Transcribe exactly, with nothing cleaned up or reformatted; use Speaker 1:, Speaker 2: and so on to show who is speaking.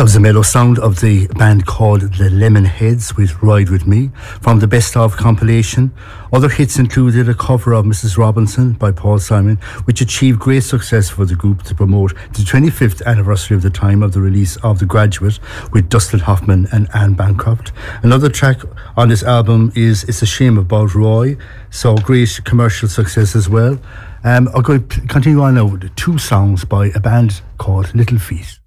Speaker 1: That was the mellow sound of the band called the Lemonheads with Ride With Me from the Best Of compilation. Other hits included a cover of Missus Robinson by Paul Simon, which achieved great success for the group to promote the twenty-fifth anniversary of the time of the release of The Graduate with Dustin Hoffman and Anne Bancroft. Another track on this album is It's a Shame About Roy, so great commercial success as well. Um, I'm going to continue on now with two songs by a band called Little Feat.